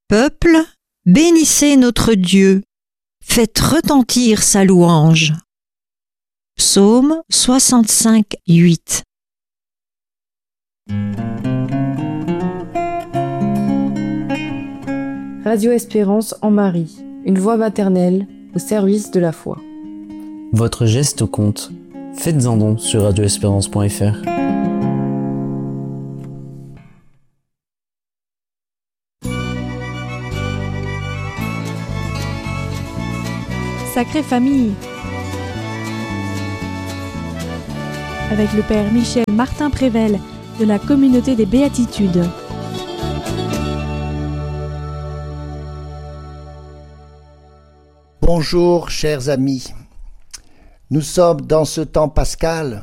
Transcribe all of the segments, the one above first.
Peuple, bénissez notre Dieu, faites retentir sa louange. Psaume 65, 8. Radio Espérance en Marie, une voix maternelle au service de la foi. Votre geste compte. Faites-en don sur radioespérance.fr. Sacrée Famille, avec le Père Michel Martin Prével de la Communauté des Béatitudes. Bonjour chers amis, nous sommes dans ce temps pascal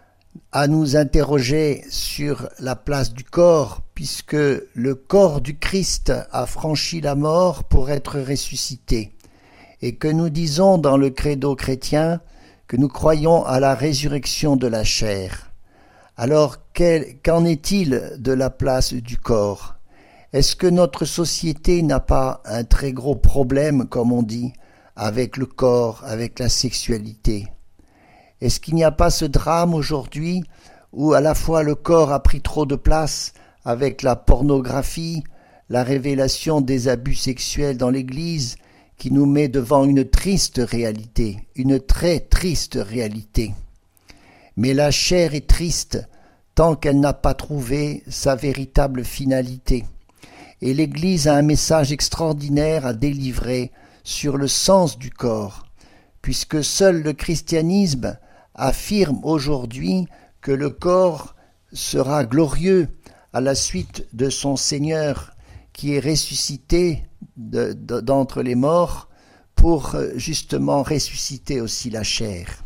à nous interroger sur la place du corps, puisque le corps du Christ a franchi la mort pour être ressuscité, et que nous disons dans le credo chrétien que nous croyons à la résurrection de la chair. Alors qu'en est-il de la place du corps? Est-ce que notre société n'a pas un très gros problème, comme on dit, avec le corps, avec la sexualité? Est-ce qu'il n'y a pas ce drame aujourd'hui où à la fois le corps a pris trop de place avec la pornographie, la révélation des abus sexuels dans l'Église, qui nous met devant une triste réalité, une très triste réalité. Mais la chair est triste tant qu'elle n'a pas trouvé sa véritable finalité. Et l'Église a un message extraordinaire à délivrer sur le sens du corps, puisque seul le christianisme affirme aujourd'hui que le corps sera glorieux à la suite de son Seigneur qui est ressuscité d'entre les morts pour justement ressusciter aussi la chair.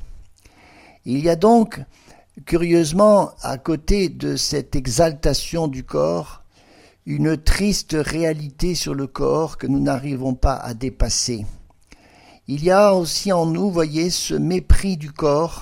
Il y a donc, curieusement, à côté de cette exaltation du corps, une triste réalité sur le corps que nous n'arrivons pas à dépasser. Il y a aussi en nous, voyez, ce mépris du corps,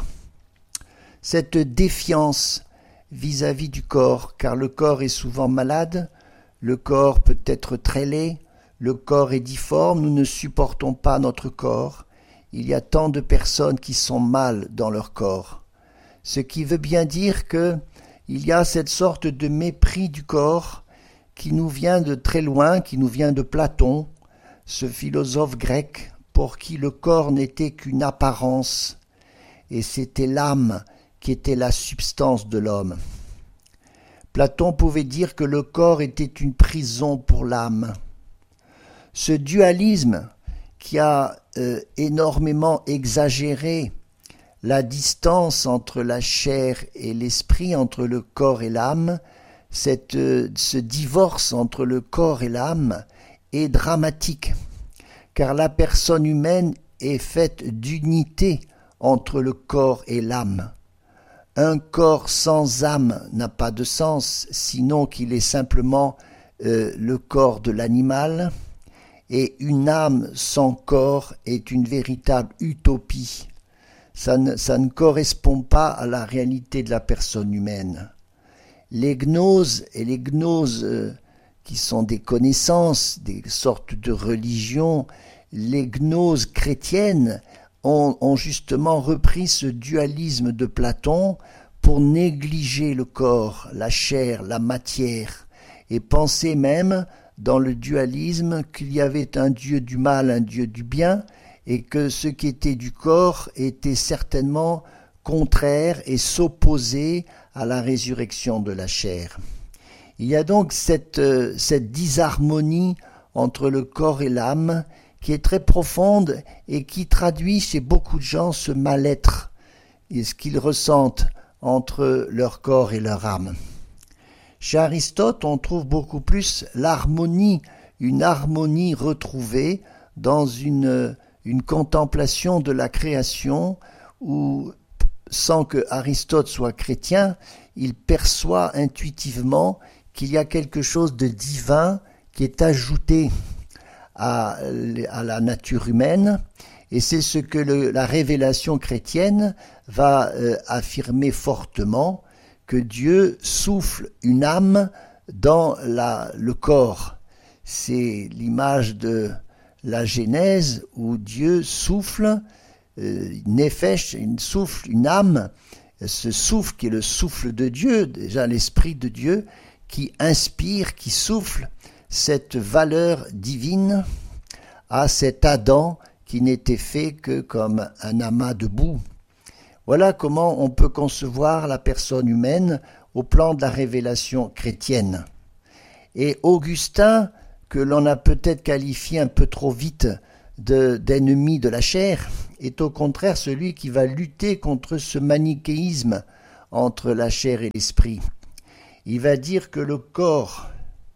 cette défiance vis-à-vis du corps, car le corps est souvent malade, le corps peut être très laid, le corps est difforme, nous ne supportons pas notre corps. Il y a tant de personnes qui sont mal dans leur corps. Ce qui veut bien dire que il y a cette sorte de mépris du corps qui nous vient de très loin, qui nous vient de Platon, ce philosophe grec pour qui le corps n'était qu'une apparence, et c'était l'âme qui était la substance de l'homme. Platon pouvait dire que le corps était une prison pour l'âme. Ce dualisme qui a énormément exagéré la distance entre la chair et l'esprit, entre le corps et l'âme, ce divorce entre le corps et l'âme est dramatique, car la personne humaine est faite d'unité entre le corps et l'âme. Un corps sans âme n'a pas de sens, sinon qu'il est simplement le corps de l'animal, et une âme sans corps est une véritable utopie. Ça ne correspond pas à la réalité de la personne humaine. Les gnoses et les gnoses qui sont des connaissances, des sortes de religions, les gnoses chrétiennes ont justement repris ce dualisme de Platon pour négliger le corps, la chair, la matière, et penser même dans le dualisme qu'il y avait un Dieu du mal, un Dieu du bien, et que ce qui était du corps était certainement contraire et s'opposait à la résurrection de la chair. Il y a donc cette disharmonie entre le corps et l'âme qui est très profonde et qui traduit chez beaucoup de gens ce mal-être et ce qu'ils ressentent entre leur corps et leur âme. Chez Aristote, on trouve beaucoup plus l'harmonie, une harmonie retrouvée dans une contemplation de la création où, sans que Aristote soit chrétien, il perçoit intuitivement qu'il y a quelque chose de divin qui est ajouté à la nature humaine, et c'est ce que la révélation chrétienne va affirmer fortement, que Dieu souffle une âme dans le corps. c'est l'image de la Genèse où Dieu souffle, nefesh, une âme, ce souffle qui est le souffle de Dieu, déjà l'Esprit de Dieu, qui inspire, qui souffle cette valeur divine à cet Adam qui n'était fait que comme un amas de boue. Voilà comment on peut concevoir la personne humaine au plan de la révélation chrétienne. Et Augustin, que l'on a peut-être qualifié un peu trop vite d'ennemi de la chair, est au contraire celui qui va lutter contre ce manichéisme entre la chair et l'esprit. Il va dire que le corps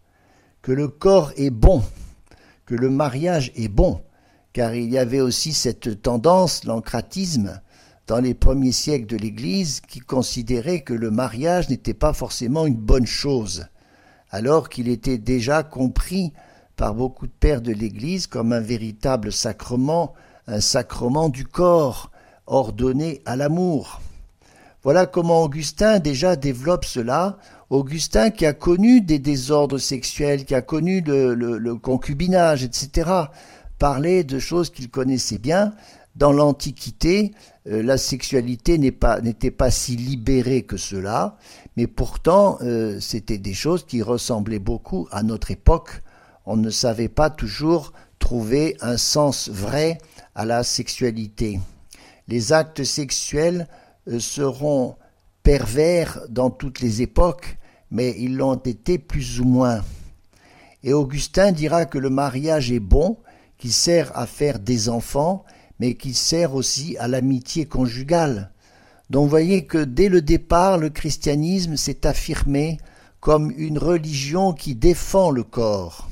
est bon, que le mariage est bon, car il y avait aussi cette tendance, l'ancratisme, dans les premiers siècles de l'Église, qui considérait que le mariage n'était pas forcément une bonne chose, alors qu'il était déjà compris par beaucoup de pères de l'Église comme un véritable sacrement, un sacrement du corps, ordonné à l'amour. Voilà comment Augustin déjà développe cela. Augustin qui a connu des désordres sexuels, qui a connu le concubinage, etc., parlait de choses qu'il connaissait bien. Dans l'Antiquité, la sexualité n'était pas si libérée que cela, mais pourtant c'était des choses qui ressemblaient beaucoup à notre époque. On ne savait pas toujours trouver un sens vrai à la sexualité. Les actes sexuels seront pervers dans toutes les époques, mais ils l'ont été plus ou moins. Et Augustin dira que le mariage est bon, qu'il sert à faire des enfants, mais qu'il sert aussi à l'amitié conjugale. Donc vous voyez que dès le départ, le christianisme s'est affirmé comme une religion qui défend le corps.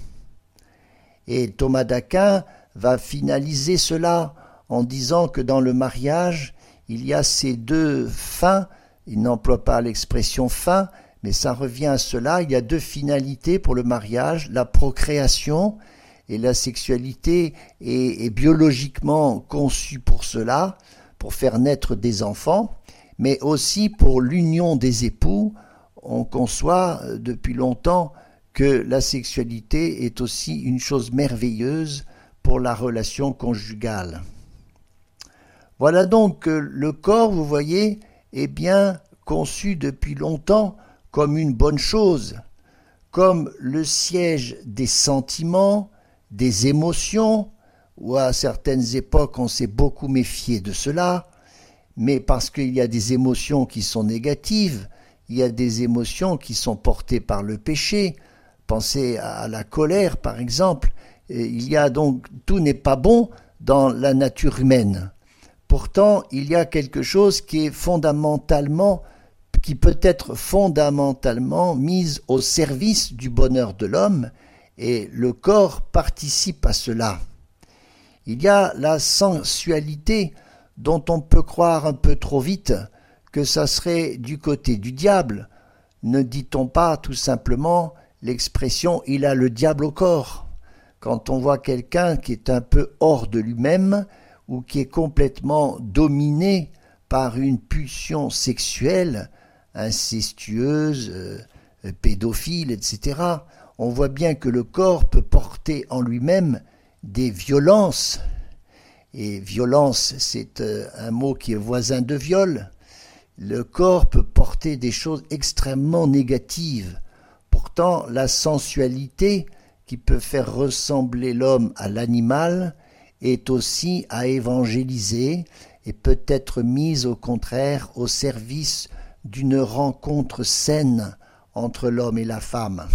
Et Thomas d'Aquin va finaliser cela en disant que dans le mariage, il y a ces deux fins, il n'emploie pas l'expression fin, mais ça revient à cela, il y a deux finalités pour le mariage, la procréation, et la sexualité est biologiquement conçue pour cela, pour faire naître des enfants, mais aussi pour l'union des époux. On conçoit depuis longtemps que la sexualité est aussi une chose merveilleuse pour la relation conjugale. Voilà donc que le corps, vous voyez, est bien conçu depuis longtemps comme une bonne chose, comme le siège des sentiments, des émotions, où à certaines époques on s'est beaucoup méfié de cela, mais parce qu'il y a des émotions qui sont négatives, il y a des émotions qui sont portées par le péché. Pensez à la colère par exemple. Il y a donc, tout n'est pas bon dans la nature humaine. Pourtant, il y a quelque chose qui peut être fondamentalement mis au service du bonheur de l'homme, et le corps participe à cela. Il y a la sensualité dont on peut croire un peu trop vite que ça serait du côté du diable. Ne dit-on pas tout simplement l'expression « il a le diable au corps » quand on voit quelqu'un qui est un peu hors de lui-même ou qui est complètement dominé par une pulsion sexuelle, incestueuse, pédophile, etc., on voit bien que le corps peut porter en lui-même des violences. Et violence, c'est un mot qui est voisin de viol. Le corps peut porter des choses extrêmement négatives. Pourtant, la sensualité qui peut faire ressembler l'homme à l'animal est aussi à évangéliser et peut être mise au contraire au service d'une rencontre saine entre l'homme et la femme.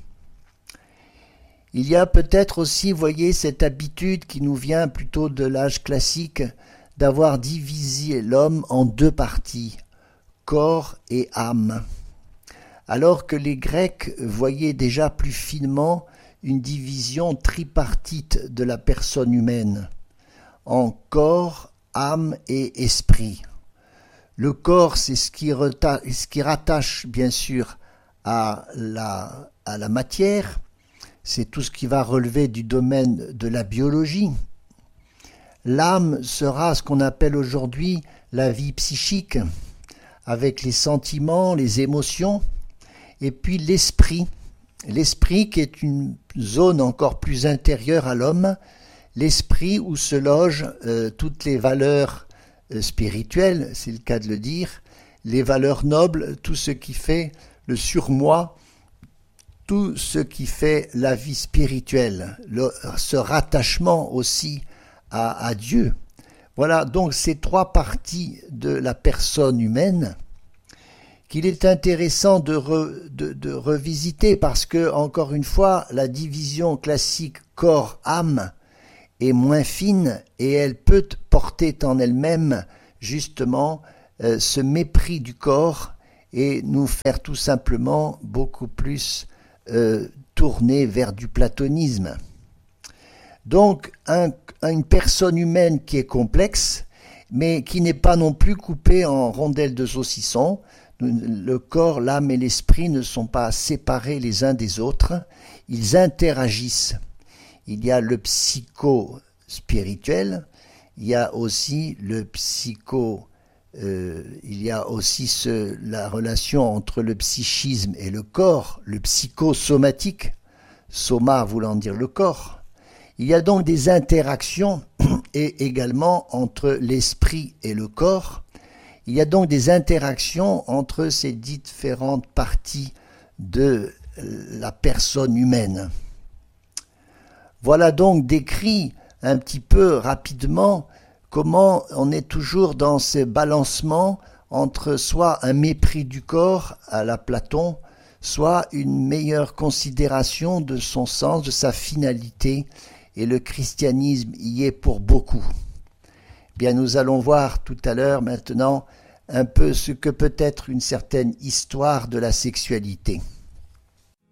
Il y a peut-être aussi, voyez, cette habitude qui nous vient plutôt de l'âge classique d'avoir divisé l'homme en deux parties, corps et âme, alors que les Grecs voyaient déjà plus finement une division tripartite de la personne humaine, en corps, âme et esprit. Le corps, c'est ce qui rattache bien sûr à la matière, c'est tout ce qui va relever du domaine de la biologie. L'âme sera ce qu'on appelle aujourd'hui la vie psychique, avec les sentiments, les émotions, et puis l'esprit, l'esprit qui est une zone encore plus intérieure à l'homme, l'esprit où se logent toutes les valeurs spirituelles, c'est le cas de le dire, les valeurs nobles, tout ce qui fait le surmoi, tout ce qui fait la vie spirituelle, ce rattachement aussi à Dieu. Voilà donc ces trois parties de la personne humaine qu'il est intéressant de revisiter parce que, encore une fois, la division classique corps-âme est moins fine et elle peut porter en elle-même justement ce mépris du corps et nous faire tout simplement beaucoup plus tourner vers du platonisme. Donc une personne humaine qui est complexe mais qui n'est pas non plus coupée en rondelles de saucisson. Le corps, l'âme et l'esprit ne sont pas séparés les uns des autres, ils interagissent. Il y a le psycho-spirituel, il y a aussi la relation entre le psychisme et le corps, le psychosomatique, soma voulant dire le corps. Il y a donc des interactions et également entre l'esprit et le corps. Il y a donc des interactions entre ces différentes parties de la personne humaine. Voilà donc décrit un petit peu rapidement comment on est toujours dans ce balancement entre soit un mépris du corps à la Platon, soit une meilleure considération de son sens, de sa finalité, et le christianisme y est pour beaucoup. Bien, nous allons voir tout à l'heure maintenant un peu ce que peut être une certaine histoire de la sexualité.